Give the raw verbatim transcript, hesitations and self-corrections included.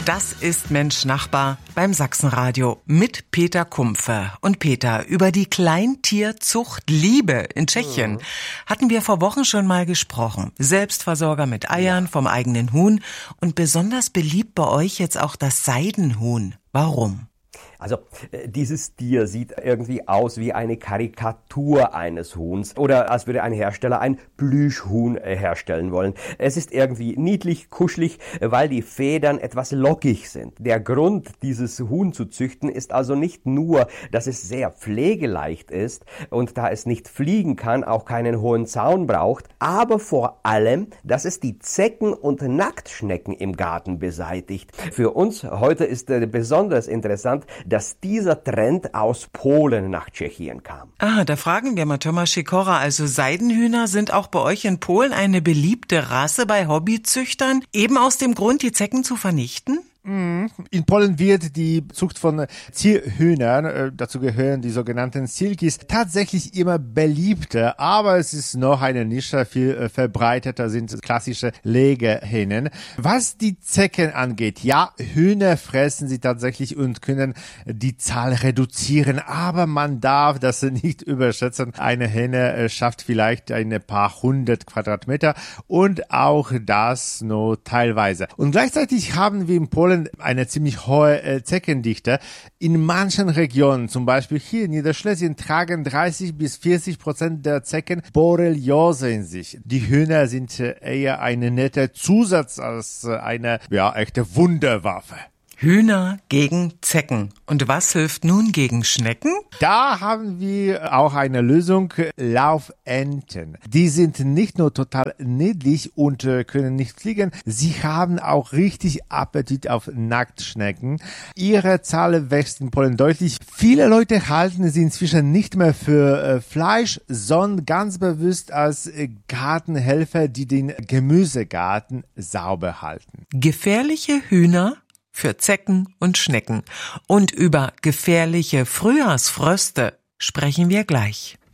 Das ist Mensch Nachbar beim Sachsenradio mit Peter Kumpfe. Und Peter, über die Kleintierzucht Liebe in Tschechien mhm. hatten wir vor Wochen schon mal gesprochen. Selbstversorger mit Eiern ja. vom eigenen Huhn und besonders beliebt bei euch jetzt auch das Seidenhuhn. Warum? Also dieses Tier sieht irgendwie aus wie eine Karikatur eines Huhns oder als würde ein Hersteller ein Plüschhuhn herstellen wollen. Es ist irgendwie niedlich, kuschelig, weil die Federn etwas lockig sind. Der Grund, dieses Huhn zu züchten, ist also nicht nur, dass es sehr pflegeleicht ist und da es nicht fliegen kann, auch keinen hohen Zaun braucht, aber vor allem, dass es die Zecken und Nacktschnecken im Garten beseitigt. Für uns heute ist äh, besonders interessant, dass dieser Trend aus Polen nach Tschechien kam. Ah, da fragen wir mal Thomas Sikora. Also Seidenhühner sind auch bei euch in Polen eine beliebte Rasse bei Hobbyzüchtern, eben aus dem Grund, die Zecken zu vernichten? In Polen wird die Zucht von Zierhühnern, äh, dazu gehören die sogenannten Silkis, tatsächlich immer beliebter, aber es ist noch eine Nische, viel äh, verbreiteter sind klassische Legehennen. Was die Zecken angeht, ja, Hühner fressen sie tatsächlich und können die Zahl reduzieren, aber man darf das nicht überschätzen. Eine Henne äh, schafft vielleicht ein paar hundert Quadratmeter und auch das nur teilweise. Und gleichzeitig haben wir in Polen eine ziemlich hohe äh, Zeckendichte. In manchen Regionen, zum Beispiel hier in Niederschlesien, tragen dreißig bis vierzig Prozent der Zecken Borreliose in sich. Die Hühner sind äh, eher ein netter Zusatz als äh, eine ja echte Wunderwaffe. Hühner gegen Zecken. Und was hilft nun gegen Schnecken? Da haben wir auch eine Lösung, Laufenten. Die sind nicht nur total niedlich und äh, können nicht fliegen, sie haben auch richtig Appetit auf Nacktschnecken. Ihre Zahl wächst in Polen deutlich. Viele Leute halten sie inzwischen nicht mehr für äh, Fleisch, sondern ganz bewusst als äh, Gartenhelfer, die den Gemüsegarten sauber halten. Gefährliche Hühner für Zecken und Schnecken. Und über gefährliche Frühjahrsfröste sprechen wir gleich.